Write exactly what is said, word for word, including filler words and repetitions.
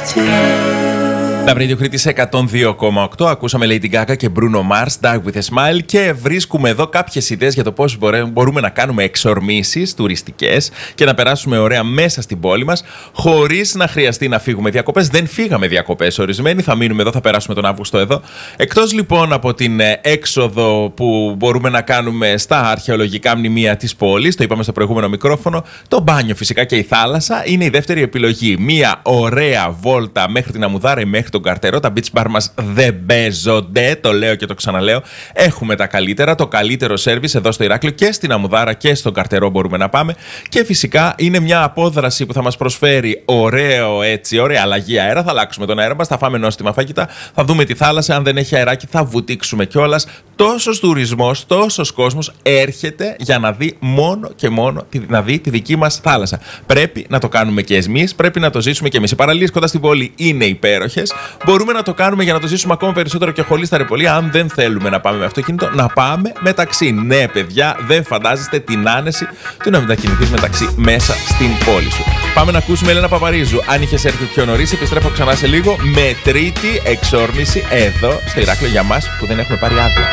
Λαμπρίδιο Κρήτης εκατόν δύο κόμμα οκτώ. Ακούσαμε Lady Gaga και Bruno Mars, Die with a Smile, και βρίσκουμε εδώ κάποιες ιδέες για το πώς μπορούμε να κάνουμε εξορμήσεις τουριστικές και να περάσουμε ωραία μέσα στην πόλη μας, χωρίς να χρειαστεί να φύγουμε διακοπές. Δεν φύγαμε διακοπές ορισμένοι, θα μείνουμε εδώ, θα περάσουμε τον Αύγουστο εδώ. Εκτός λοιπόν από την έξοδο που μπορούμε να κάνουμε στα αρχαιολογικά μνημεία της πόλης, το είπαμε στο προηγούμενο μικρόφωνο, το μπάνιο φυσικά και η θάλασσα είναι η δεύτερη επιλογή. Μία ωραία βόλτα μέχρι την Αμουδάρα ή μέχρι τον Καρτερό. Τα beach bar μας δεν παίζονται, το λέω και το ξαναλέω. Έχουμε τα καλύτερα, το καλύτερο σέρβις εδώ στο Ηράκλειο και στην Αμουδάρα και στον Καρτερό μπορούμε να πάμε. Και φυσικά είναι μια απόδραση που θα μας προσφέρει ωραίο, έτσι, ωραία αλλαγή αέρα. Θα αλλάξουμε τον αέρα μας, θα φάμε νόστιμα φαγητά, θα δούμε τη θάλασσα. Αν δεν έχει αεράκι, θα βουτήξουμε κιόλας. Τόσος τουρισμός, τόσος κόσμος έρχεται για να δει μόνο και μόνο να δει τη δική μας θάλασσα. Πρέπει να το κάνουμε και εμείς, πρέπει να το ζήσουμε και εμείς. Οι παραλίες κοντά στην πόλη είναι υπέροχες. Μπορούμε να το κάνουμε για να το ζήσουμε ακόμα περισσότερο και χολίσταρε πολύ. Αν δεν θέλουμε να πάμε με αυτοκίνητο, να πάμε με ταξί. Ναι, παιδιά, δεν φαντάζεστε την άνεση του να μετακινηθείς με ταξί μέσα στην πόλη σου. Πάμε να ακούσουμε Ελένα Παπαρίζου. Αν είχες έρθει πιο νωρίς, επιστρέφω ξανά σε λίγο με τρίτη εξόρμηση εδώ στο Ηράκλειο για μας που δεν έχουμε πάρει άδεια.